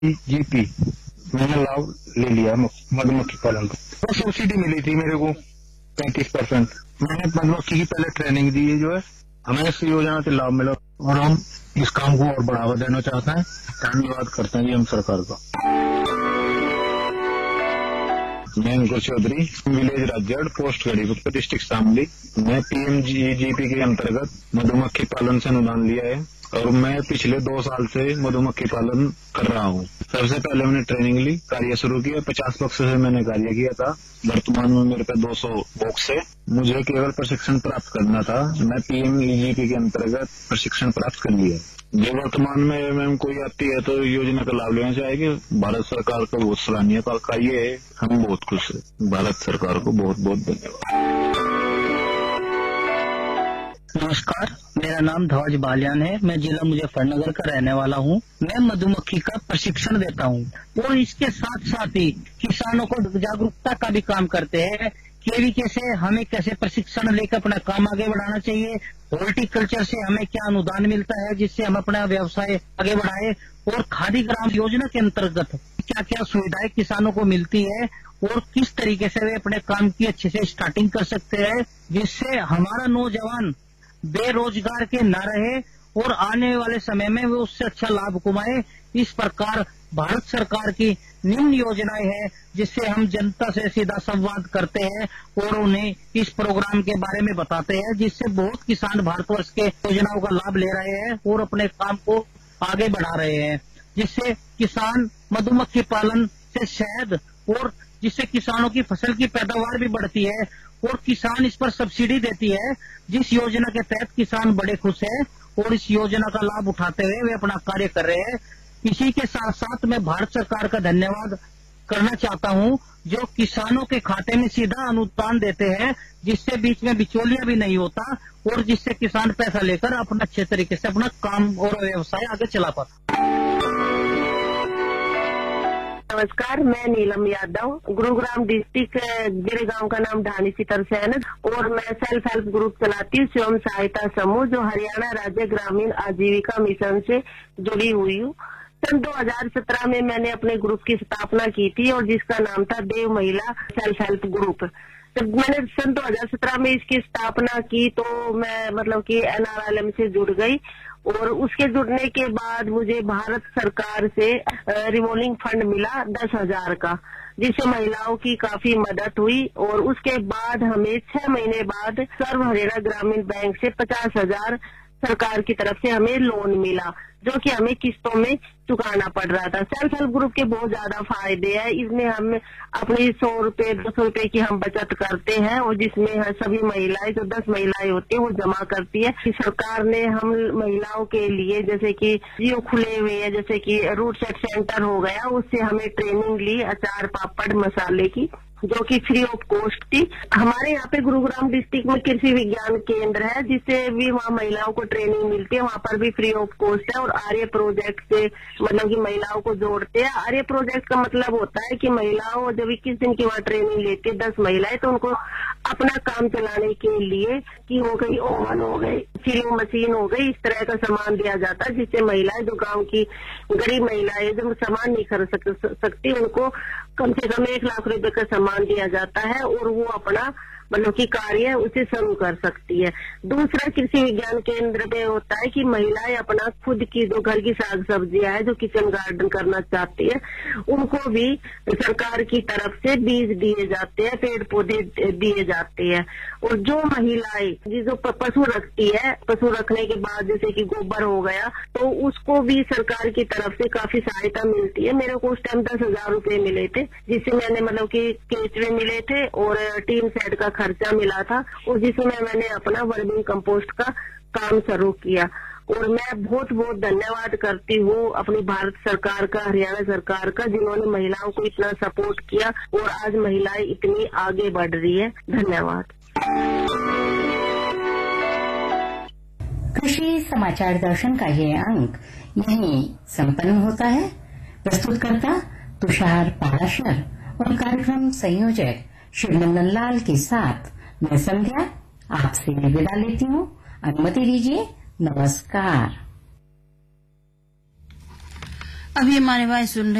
GP मैंने लाभ ले लिया मधुमक्खी पालन का। तो सब्सिडी मिली थी मेरे को 35%। मैंने मधुमक्खी की पहले ट्रेनिंग दी है जो है, हमें इस योजना से लाभ मिला और हम इस काम को और बढ़ावा देना चाहते हैं। धन्यवाद करते हैं जी हम सरकार का। मैं अंकुर Chaudhary, village Rajgarh, post गढ़ीपुर, district Shamli. मैं पीएमजीपी के अंतर्गत मधुमक्खी पालन से अनुदान लिया है और मैं पिछले 2 साल से मधुमक्खी पालन कर रहा हूँ। सबसे पहले मैंने ट्रेनिंग ली, कार्य शुरू किया। 50 बॉक्स से मैंने कार्य किया था। वर्तमान में मेरे पे 200 बॉक्स है। मुझे केवल प्रशिक्षण प्राप्त करना था। मैं पीएमजीपी के अंतर्गत प्रशिक्षण प्राप्त कर लिया। जो वर्तमान में मैम कोई आती है तो योजना का लाभ लेना चाहेगी। भारत सरकार का बहुत सराहनीय कार्य है। हम बहुत खुश है। भारत सरकार को बहुत बहुत धन्यवाद। नमस्कार, मेरा नाम ध्वज बालियान है। मैं जिला मुजफ्फरनगर का रहने वाला हूँ। मैं मधुमक्खी का प्रशिक्षण देता हूँ और इसके साथ साथ ही किसानों को जागरूकता का भी काम करते हैं। केवीके से हमें कैसे प्रशिक्षण लेकर अपना काम आगे बढ़ाना चाहिए, हॉर्टिकल्चर से हमें क्या अनुदान मिलता है जिससे हम अपना व्यवसाय आगे बढ़ाए, और खादी ग्राम योजना के अंतर्गत क्या क्या सुविधाएं किसानों को मिलती है और किस तरीके से वे अपने काम की अच्छे से स्टार्टिंग कर सकते हैं, जिससे हमारा नौजवान बेरोजगार के न रहे और आने वाले समय में वो उससे अच्छा लाभ कमाए। इस प्रकार भारत सरकार की निम्न योजनाएं हैं जिससे हम जनता से सीधा संवाद करते हैं और उन्हें इस प्रोग्राम के बारे में बताते हैं, जिससे बहुत किसान भारतवर्ष के योजनाओं का लाभ ले रहे हैं और अपने काम को आगे बढ़ा रहे हैं। जिससे किसान मधुमक्खी पालन से शहद और जिससे किसानों की फसल की पैदावार भी बढ़ती है और किसान इस पर सब्सिडी देती है, जिस योजना के तहत किसान बड़े खुश हैं और इस योजना का लाभ उठाते हुए वे अपना कार्य कर रहे हैं। इसी के साथ साथ मैं भारत सरकार का धन्यवाद करना चाहता हूं जो किसानों के खाते में सीधा अनुदान देते हैं, जिससे बीच में बिचौलिया भी नहीं होता और जिससे किसान पैसा लेकर अपना अच्छे तरीके से अपना काम और व्यवसाय आगे चला पाता। नमस्कार, मैं नीलम यादव, गुरुग्राम डिस्ट्रिक्ट, मेरे गांव का नाम ढानी सितरसैन और मैं सेल्फ हेल्प ग्रुप चलाती हूँ, स्वयं सहायता समूह, जो हरियाणा राज्य ग्रामीण आजीविका मिशन से जुड़ी हुई हूँ। सन 2017 में मैंने अपने ग्रुप की स्थापना की थी और जिसका नाम था देव महिला सेल्फ हेल्प ग्रुप। जब मैंने सन 2017 में इसकी स्थापना की तो मैं मतलब कि NRLM से जुड़ गई और उसके जुड़ने के बाद मुझे भारत सरकार से रिवॉल्विंग फंड मिला 10,000 का, जिससे महिलाओं की काफी मदद हुई। और उसके बाद हमें 6 महीने बाद सर्व हरियाणा ग्रामीण बैंक से 50,000 सरकार की तरफ से हमें लोन मिला, जो कि हमें किस्तों में चुकाना पड़ रहा था। सेल्फ हेल्प ग्रुप के बहुत ज्यादा फायदे हैं। इसमें हम अपनी 100 रुपए 200 रुपए की हम बचत करते हैं और जिसमें सभी महिलाएं, जो 10 महिलाएं होती है, वो जमा करती है। सरकार ने हम महिलाओं के लिए जैसे कि जियो खुले हुए हैं, जैसे कि रूट सेट सेंटर हो गया, उससे हमें ट्रेनिंग ली अचार पापड़ मसाले की, जो कि फ्री ऑफ कॉस्ट थी। हमारे यहाँ पे गुरुग्राम डिस्ट्रिक्ट में कृषि विज्ञान केंद्र है, जिससे भी वहाँ महिलाओं को ट्रेनिंग मिलती है, वहाँ पर भी फ्री ऑफ कॉस्ट है। और आर्य प्रोजेक्ट से मतलब कि महिलाओं को जोड़ते हैं। आर्य प्रोजेक्ट का मतलब होता है कि महिलाओं जब 21 दिन की वहाँ ट्रेनिंग लेती है 10 महिलाएं, तो उनको अपना काम चलाने के लिए की हो गई, ओवन हो गई, चिलिंग मशीन हो गई, इस तरह का सामान दिया जाता है, जिससे महिलाएं, जो गाँव की गरीब महिलाएं जो सामान नहीं खरीद सकती, उनको कम से कम 1 लाख रुपए का सामान दिया जाता है और वो अपना मतलब की कार्य उसे शुरू कर सकती है। दूसरा कृषि विज्ञान केंद्र में होता है कि महिलाएं अपना खुद की जो घर की साग सब्जियां है, जो किचन गार्डन करना चाहती है, उनको भी सरकार की तरफ से बीज दिए जाते हैं, पेड़ पौधे दिए जाते हैं। और जो महिलाएं जो पशु रखती है, पशु रखने के बाद जैसे कि गोबर हो गया, तो उसको भी सरकार की तरफ से काफी सहायता मिलती है। मेरे को उस टाइम 10,000 रुपए मिले थे, जिससे मैंने मतलब कि केचुए मिले थे और टीन सेट का खर्चा मिला था, और जिसमें मैंने अपना वर्मिंग कंपोस्ट का काम शुरू किया। और मैं बहुत बहुत धन्यवाद करती हूँ अपनी भारत सरकार का, हरियाणा सरकार का, जिन्होंने महिलाओं को इतना सपोर्ट किया और आज महिलाएं इतनी आगे बढ़ रही है। धन्यवाद। कृषि समाचार दर्शन का ये अंक यहीं संपन्न होता है। प्रस्तुतकर्ता तुषार पाराशर और कार्यक्रम संयोजक शिवनंदन लाल के साथ मैं संध्या आपसे विदा लेती हूँ। अनुमति दीजिए। नमस्कार। अभी हमारे भाई सुन रहे